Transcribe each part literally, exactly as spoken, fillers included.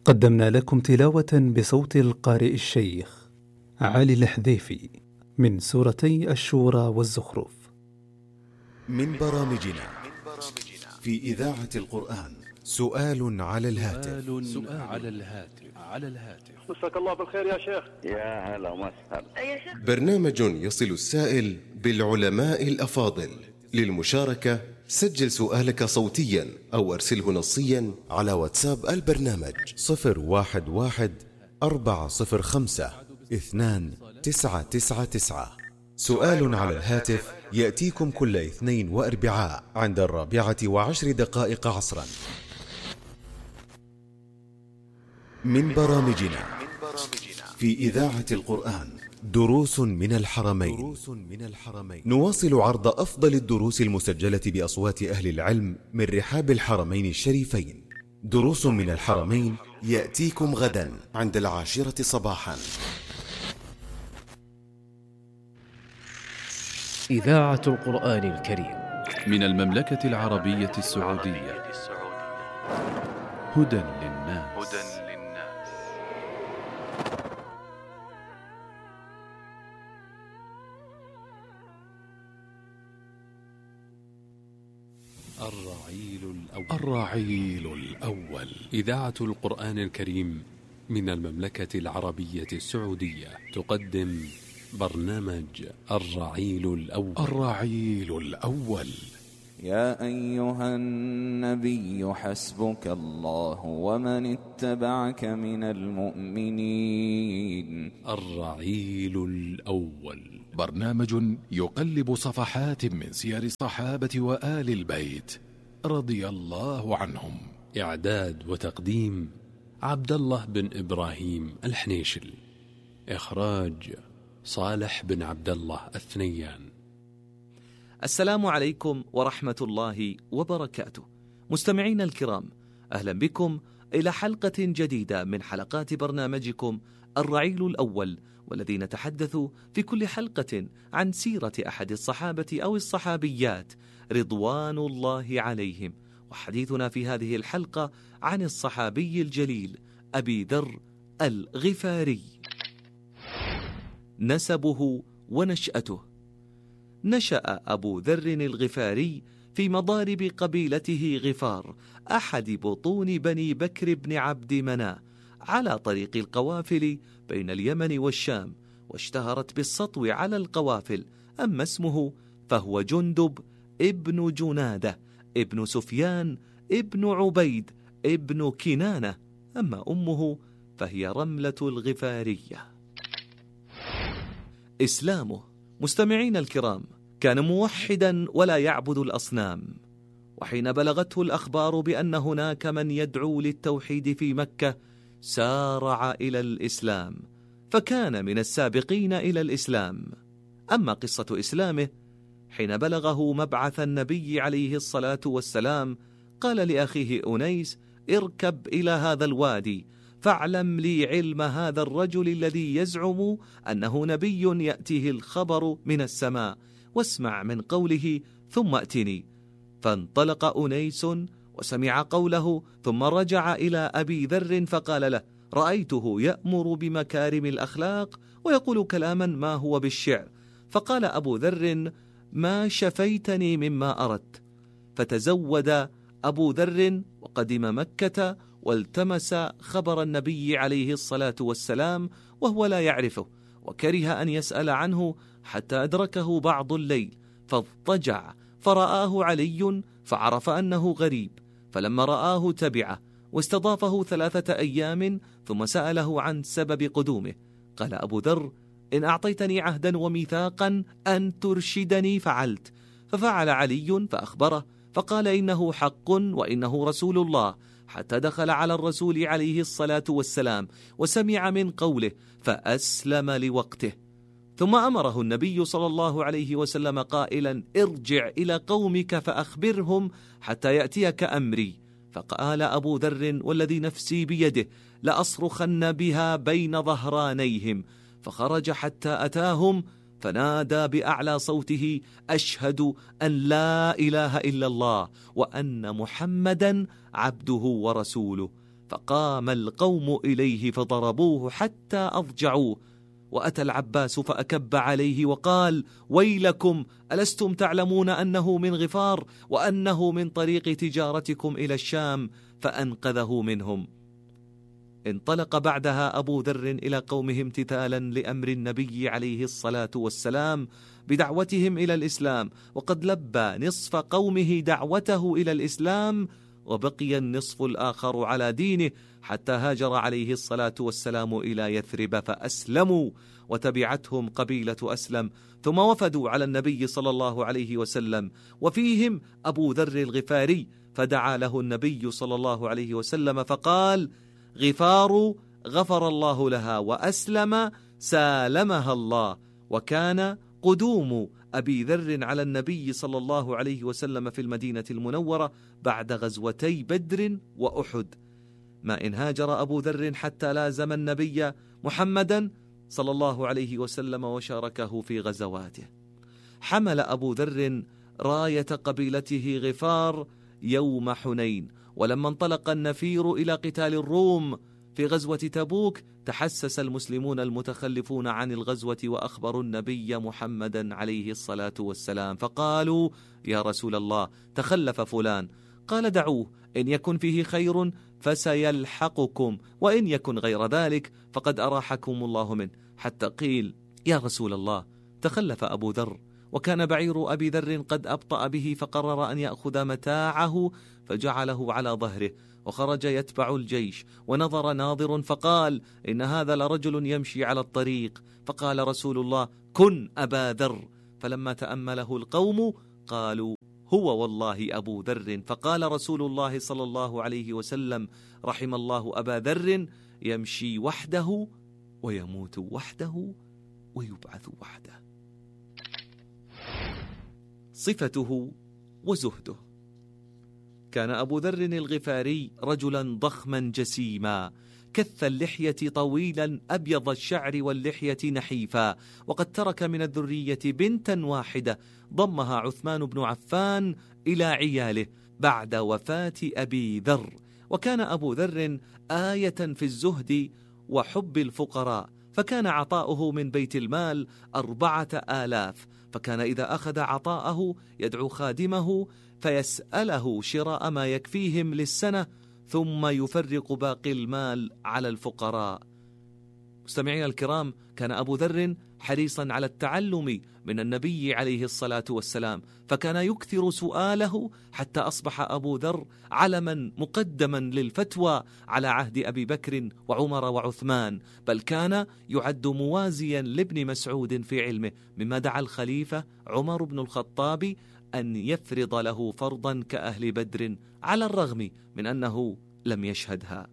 قدمنا لكم تلاوة بصوت القارئ الشيخ علي الحذيفي من سورتي الشورى والزخرف. من برامجنا في إذاعة القرآن سؤال على الهاتف. سؤال على الهاتف على الهاتف مساك الله بالخير يا شيخ. يا هلا وسهلا. يا شيخ. برنامج يصل السائل بالعلماء الأفاضل. للمشاركة سجل سؤالك صوتيا أو أرسله نصيا على واتساب البرنامج صفر واحد واحد أربعة صفر خمسة اثنان تسعة تسعة تسعة. سؤال على الهاتف يأتيكم كل اثنين وأربعاء عند الرابعة وعشر دقائق عصرا. من برامجنا في إذاعة القرآن دروس من الحرمين. نواصل عرض أفضل الدروس المسجلة بأصوات أهل العلم من رحاب الحرمين الشريفين. دروس من الحرمين يأتيكم غدا عند العاشرة صباحا. إذاعة القرآن الكريم من المملكة العربية السعودية. هدى للناس. الرعيل الأول. الرعيل الأول. إذاعة القرآن الكريم من المملكة العربية السعودية تقدم برنامج الرعيل الأول. الرعيل الأول. يا أيها النبي حسبك الله ومن اتبعك من المؤمنين. الرعيل الأول. برنامج يقلب صفحات من سير الصحابة وآل البيت رضي الله عنهم. إعداد وتقديم عبد الله بن إبراهيم الحنيشل. إخراج صالح بن عبد الله الثنيان. السلام عليكم ورحمة الله وبركاته. مستمعينا الكرام، أهلا بكم إلى حلقة جديدة من حلقات برنامجكم الرعيل الأول، والذي نتحدث في كل حلقة عن سيرة أحد الصحابة أو الصحابيات رضوان الله عليهم. وحديثنا في هذه الحلقة عن الصحابي الجليل أبي ذر الغفاري. نسبه ونشأته. نشأ أبو ذر الغفاري في مضارب قبيلته غفار، أحد بطون بني بكر بن عبد مناف، على طريق القوافل بين اليمن والشام، واشتهرت بالسطو على القوافل. أما اسمه فهو جندب ابن جنادة ابن سفيان ابن عبيد ابن كنانة. أما أمه فهي رملة الغفارية. إسلامه. مستمعين الكرام، كان موحدا ولا يعبد الأصنام، وحين بلغته الأخبار بأن هناك من يدعو للتوحيد في مكة سارع إلى الإسلام، فكان من السابقين إلى الإسلام. أما قصة إسلامه، حين بلغه مبعث النبي عليه الصلاة والسلام قال لأخيه أنيس: اركب إلى هذا الوادي فاعلم لي علم هذا الرجل الذي يزعم أنه نبي يأتيه الخبر من السماء، واسمع من قوله ثم أتني. فانطلق أنيس وسمع قوله، ثم رجع إلى أبي ذر فقال له: رأيته يأمر بمكارم الأخلاق ويقول كلاما ما هو بالشعر. فقال أبو ذر: ما شفيتني مما أردت. فتزود أبو ذر وقدم مكة والتمس خبر النبي عليه الصلاة والسلام وهو لا يعرفه، وكره أن يسأل عنه حتى أدركه بعض الليل، فاضطجع فرآه علي فعرف أنه غريب، فلما رآه تبعه واستضافه ثلاثة أيام ثم سأله عن سبب قدومه. قال أبو ذر: إن أعطيتني عهدا وميثاقا أن ترشدني فعلت. ففعل علي فأخبره، فقال: إنه حق وإنه رسول الله، حتى دخل على الرسول عليه الصلاة والسلام وسمع من قوله فأسلم لوقته. ثم أمره النبي صلى الله عليه وسلم قائلا: ارجع إلى قومك فأخبرهم حتى يأتيك أمري. فقال أبو ذر: والذي نفسي بيده لأصرخن بها بين ظهرانيهم. فخرج حتى أتاهم فنادى بأعلى صوته: أشهد أن لا إله إلا الله وأن محمدا عبده ورسوله. فقام القوم إليه فضربوه حتى أضجعوه، وأتى العباس فأكب عليه وقال: ويلكم، ألستم تعلمون أنه من غفار وأنه من طريق تجارتكم إلى الشام؟ فأنقذه منهم. انطلق بعدها أبو ذر إلى قومه امتثالا لأمر النبي عليه الصلاة والسلام بدعوتهم إلى الإسلام، وقد لبى نصف قومه دعوته إلى الإسلام، وبقي النصف الآخر على دينه، حتى هاجر عليه الصلاة والسلام إلى يثرب فأسلموا، وتبعتهم قبيلة أسلم، ثم وفدوا على النبي صلى الله عليه وسلم، وفيهم أبو ذر الغفاري، فدعا له النبي صلى الله عليه وسلم فقال: غفار غفر الله لها، وأسلم سالمها الله. وكان قدوم أبي ذر على النبي صلى الله عليه وسلم في المدينة المنورة بعد غزوتي بدر وأحد، ما إن هاجر أبو ذر حتى لازم النبي محمدا صلى الله عليه وسلم وشاركه في غزواته. حمل أبو ذر راية قبيلته غفار يوم حنين، ولما انطلق النفير إلى قتال الروم في غزوة تبوك تحسس المسلمون المتخلفون عن الغزوة وأخبروا النبي محمدا عليه الصلاة والسلام، فقالوا: يا رسول الله، تخلف فلان. قال: دعوه، إن يكن فيه خير فسيلحقكم، وإن يكن غير ذلك فقد أراحكم الله منه. حتى قيل: يا رسول الله، تخلف أبو ذر، وكان بعير أبي ذر قد أبطأ به، فقرر أن يأخذ متاعه فجعله على ظهره، وخرج يتبع الجيش، ونظر ناظر فقال: إن هذا لرجل يمشي على الطريق. فقال رسول الله: كن أبا ذر. فلما تأمله القوم قالوا: هو والله أبو ذر. فقال رسول الله صلى الله عليه وسلم: رحم الله أبا ذر، يمشي وحده ويموت وحده ويبعث وحده. صفته وزهده: كان أبو ذر الغفاري رجلا ضخما جسيما، كث اللحية طويلا أبيض الشعر واللحية نحيفا، وقد ترك من الذرية بنتا واحدة ضمها عثمان بن عفان إلى عياله بعد وفاة أبي ذر. وكان أبو ذر آية في الزهد وحب الفقراء، فكان عطاؤه من بيت المال أربعة آلاف، فكان إذا أخذ عطاءه يدعو خادمه فيسأله شراء ما يكفيهم للسنة، ثم يفرق باقي المال على الفقراء. مستمعين الكرام، كان أبو ذر حريصا على التعلم من النبي عليه الصلاة والسلام، فكان يكثر سؤاله حتى أصبح أبو ذر علما مقدما للفتوى على عهد أبي بكر وعمر وعثمان، بل كان يعد موازيا لابن مسعود في علمه، مما دعا الخليفة عمر بن الخطاب أن يفرض له فرضا كأهل بدر، على الرغم من أنه لم يشهدها.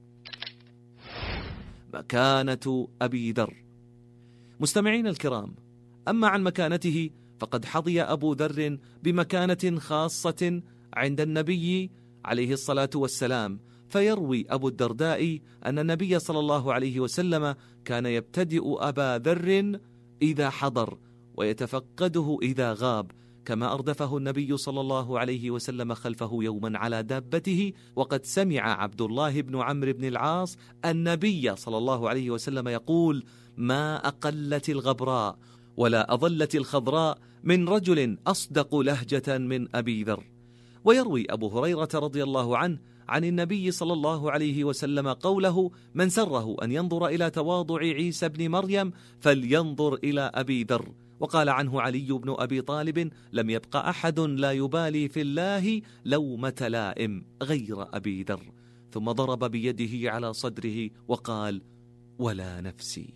مكانة أبي ذر. مستمعين الكرام، أما عن مكانته فقد حظي أبو ذر بمكانة خاصة عند النبي عليه الصلاة والسلام، فيروي أبو الدرداء أن النبي صلى الله عليه وسلم كان يبتدئ أبا ذر إذا حضر ويتفقده إذا غاب، كما أردفه النبي صلى الله عليه وسلم خلفه يوما على دابته، وقد سمع عبد الله بن عمرو بن العاص النبي صلى الله عليه وسلم يقول: ما أقلت الغبراء ولا أظلت الخضراء من رجل أصدق لهجة من أبي ذر. ويروي أبو هريرة رضي الله عنه عن النبي صلى الله عليه وسلم قوله: من سره أن ينظر إلى تواضع عيسى بن مريم فلينظر إلى أبي ذر. وقال عنه علي بن أبي طالب: لم يبق أحد لا يبالي في الله لومة لائم غير أبي ذر. ثم ضرب بيده على صدره وقال: ولا نفسي.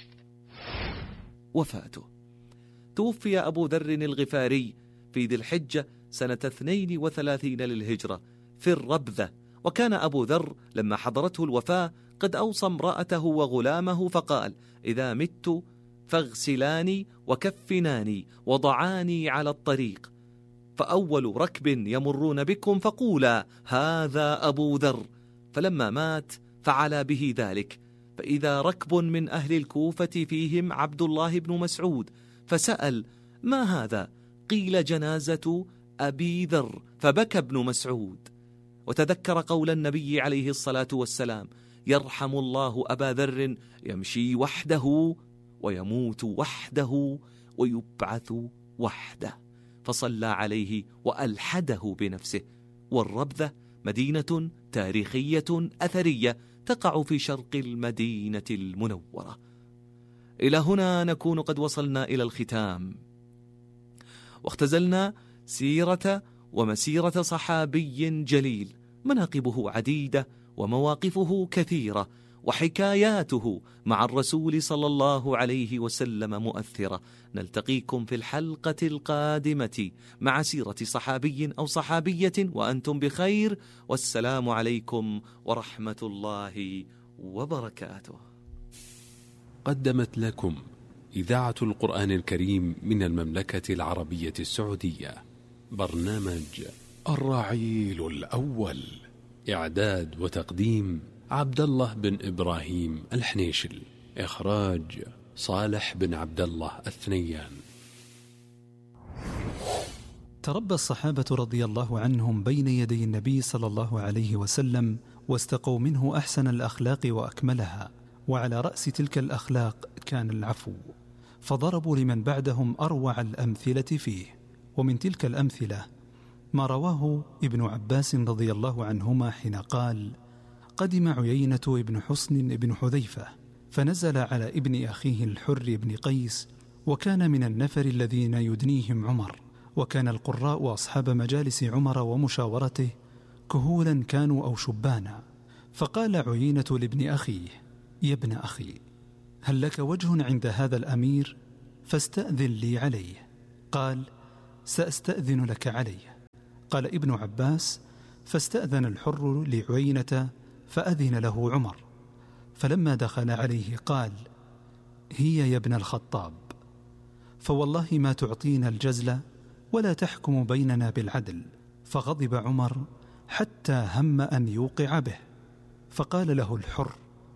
وفاته. توفي أبو ذر الغفاري في ذي الحجة سنة اثنين وثلاثين للهجرة في الربذة. وكان أبو ذر لما حضرته الوفاة قد أوصى امرأته وغلامه فقال: إذا مت فاغسلاني وكفناني وضعاني على الطريق، فأول ركب يمرون بكم فقولا: هذا أبو ذر. فلما مات فعل به ذلك، فإذا ركب من أهل الكوفة فيهم عبد الله بن مسعود، فسأل: ما هذا؟ قيل: جنازة أبي ذر. فبكى ابن مسعود وتذكر قول النبي عليه الصلاة والسلام: يرحم الله أبا ذر يمشي وحده ويموت وحده ويبعث وحده، فصلى عليه وألحده بنفسه. والربذة مدينة تاريخية أثرية تقع في شرق المدينة المنورة. إلى هنا نكون قد وصلنا إلى الختام، واختزلنا سيرة ومسيرة صحابي جليل، مناقبه عديدة ومواقفه كثيرة، وحكاياته مع الرسول صلى الله عليه وسلم مؤثرة. نلتقيكم في الحلقة القادمة مع سيرة صحابي أو صحابية وأنتم بخير، والسلام عليكم ورحمة الله وبركاته. قدمت لكم إذاعة القرآن الكريم من المملكة العربية السعودية برنامج الرعيل الأول، إعداد وتقديم عبد الله بن إبراهيم الحنيشل، إخراج صالح بن عبد الله الثنيان. تربى الصحابة رضي الله عنهم بين يدي النبي صلى الله عليه وسلم، واستقوا منه أحسن الأخلاق وأكملها، وعلى رأس تلك الأخلاق كان العفو، فضربوا لمن بعدهم أروع الأمثلة فيه. ومن تلك الأمثلة ما رواه ابن عباس رضي الله عنهما حين قال: قدم عيينة ابن حصن ابن حذيفة فنزل على ابن أخيه الحر بن قيس، وكان من النفر الذين يدنيهم عمر، وكان القراء وأصحاب مجالس عمر ومشاورته كهولا كانوا أو شبانا. فقال عيينة لابن أخيه: يا ابن أخي، هل لك وجه عند هذا الأمير؟ فاستأذن لي عليه. قال: سأستأذن لك عليه. قال ابن عباس: فاستأذن الحر لعيينة فأذن له عمر، فلما دخل عليه قال: هي يا ابن الخطاب، فوالله ما تعطينا الجزل ولا تحكم بيننا بالعدل. فغضب عمر حتى هم أن يوقع به، فقال له الحر: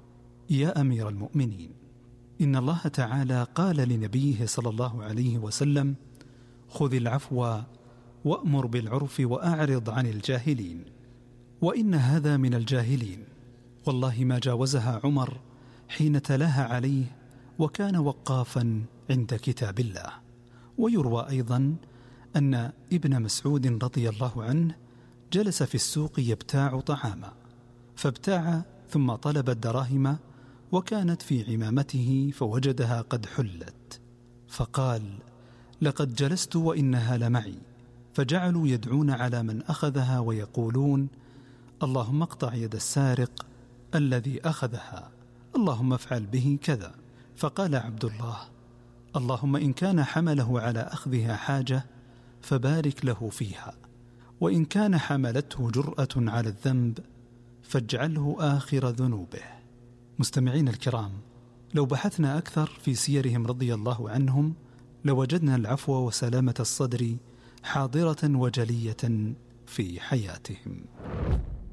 يا أمير المؤمنين، إن الله تعالى قال لنبيه صلى الله عليه وسلم: خذ العفو وأمر بالعرف وأعرض عن الجاهلين، وإن هذا من الجاهلين. والله ما جاوزها عمر حين تلاها عليه، وكان وقافا عند كتاب الله. ويروى أيضا أن ابن مسعود رضي الله عنه جلس في السوق يبتاع طعاما، فابتاع ثم طلب الدراهم، وكانت في عمامته فوجدها قد حلت، فقال: لقد جلست وإنها لمعي. فجعلوا يدعون على من أخذها ويقولون: اللهم اقطع يد السارق الذي أخذها، اللهم افعل به كذا. فقال عبد الله: اللهم إن كان حمله على أخذها حاجة فبارك له فيها، وإن كان حملته جرأة على الذنب فاجعله آخر ذنوبه. مستمعين الكرام، لو بحثنا أكثر في سيرهم رضي الله عنهم لوجدنا العفو وسلامة الصدر حاضرة وجلية في حياتهم.